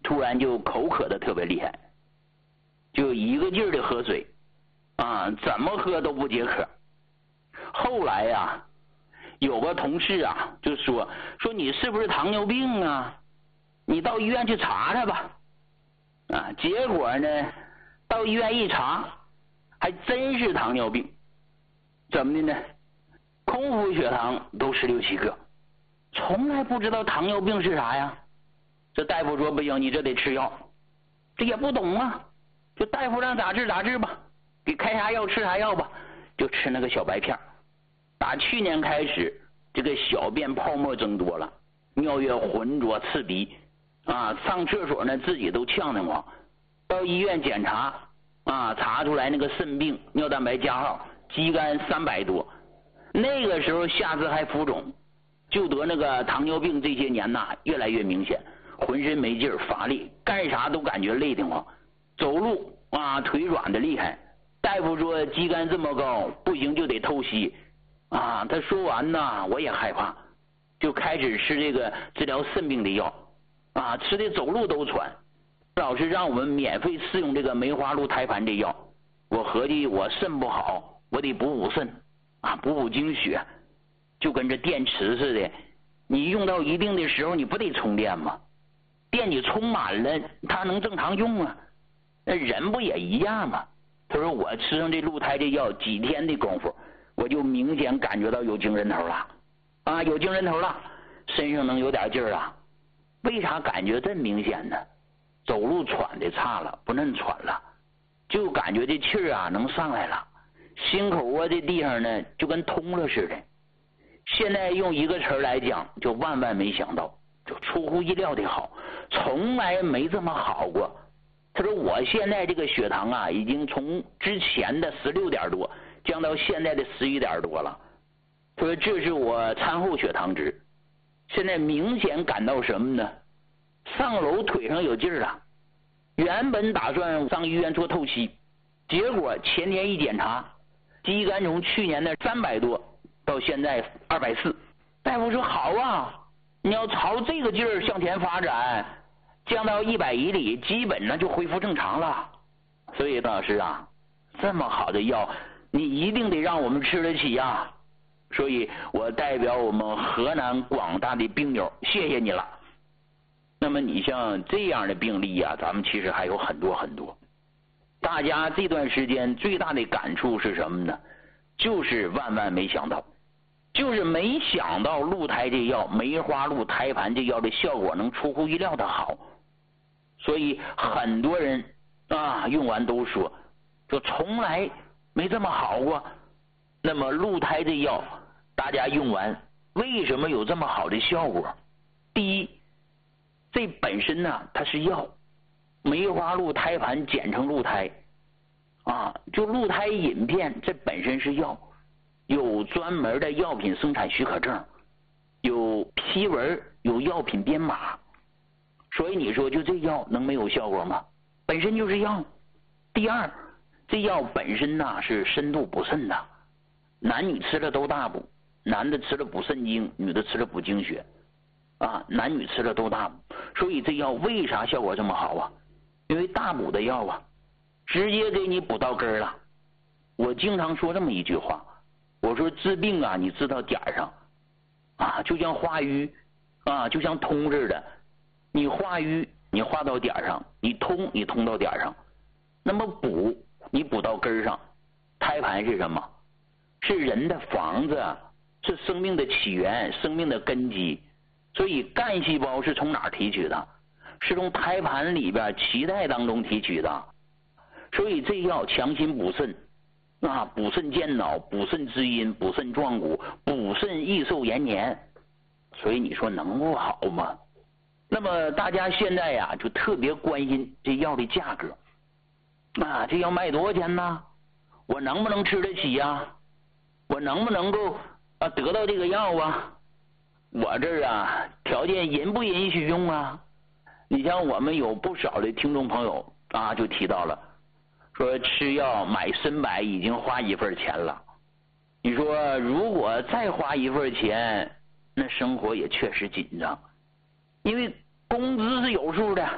突然就口渴的特别厉害，就一个劲儿的喝水，啊，怎么喝都不解渴。后来呀，有个同事啊就说你是不是糖尿病啊？你到医院去查查吧。啊，结果呢，到医院一查，还真是糖尿病。怎么的呢？空腹血糖都16、17个，从来不知道糖尿病是啥呀。这大夫说不行，你这得吃药。这也不懂啊，就大夫让咋治咋治吧，给开啥药吃啥药吧，就吃那个小白片。打去年开始，这个小便泡沫增多了，尿液浑浊刺鼻啊，上厕所呢自己都呛得慌。到医院检查啊，查出来那个肾病，尿蛋白加号，肌酐300多。那个时候下肢还浮肿，就得那个糖尿病这些年呐，越来越明显，浑身没劲儿，乏力，干啥都感觉累得慌，走路啊腿软的厉害。大夫说肌酐这么高，不行就得透析啊。他说完呐，我也害怕，就开始吃这个治疗肾病的药啊，吃的走路都喘。老师让我们免费试用这个梅花鹿胎盘这药，我合计我肾不好，我得补肾啊，补精血，就跟这电池似的，你用到一定的时候，你不得充电吗？电你充满了，它能正常用啊。那人不也一样吗？他说我吃上这鹿胎这药几天的功夫，我就明显感觉到有精神头了啊，有精神头了，身上能有点劲儿了。为啥感觉这明显呢？走路喘的差了，不恁喘了，就感觉这气儿啊能上来了，心口窝这地方呢就跟通了似的。现在用一个词来讲，就万万没想到，就出乎意料的好，从来没这么好过。他说我现在这个血糖啊，已经从之前的16点多降到现在的11点多了。他说这是我餐后血糖值，现在明显感到什么呢？上楼腿上有劲儿了。原本打算上医院做透析，结果前天一检查，肌酐从去年的300多到现在240。大夫说好啊，你要朝这个劲儿向前发展，降到100以里，基本呢就恢复正常了。所以老师啊，这么好的药，你一定得让我们吃得起呀。所以我代表我们河南广大的病友，谢谢你了。那么你像这样的病例啊，咱们其实还有很多很多。大家这段时间最大的感触是什么呢？就是万万没想到，就是没想到鹿胎这药梅花鹿胎盘这药的效果能出乎意料的好。所以很多人啊用完都说从来没这么好过。那么鹿胎这药大家用完为什么有这么好的效果？第一，这本身呢它是药，梅花鹿胎盘简称鹿胎啊，就鹿胎饮片这本身是药，有专门的药品生产许可证，有批文，有药品编码。所以你说就这药能没有效果吗？本身就是药。第二，这药本身呢是深度补肾的，男女吃了都大补，男的吃了补肾精，女的吃了补精血啊，男女吃了都大补。所以这药为啥效果这么好啊？因为大补的药啊，直接给你补到根儿了。我经常说这么一句话，我说治病啊，你治到点儿上啊，就像化瘀啊，就像通似的，你化瘀你化到点儿上，你通到点儿上。那么补你补到根儿上。胎盘是什么？是人的房子，是生命的起源，生命的根基。所以干细胞是从哪儿提取的？是从胎盘里边脐带当中提取的。所以这药强心补肾啊，补肾健脑，补肾滋阴，补肾壮骨，补肾益寿延年。所以你说能不好吗？那么大家现在呀就特别关心这药的价格啊，这药卖多少钱呢？我能不能吃得起呀？我能不能够得到这个药啊？我这儿啊条件允不允许用啊？你像我们有不少的听众朋友啊就提到了，说吃药买参柏已经花一份钱了。你说如果再花一份钱，那生活也确实紧张，因为工资是有数的，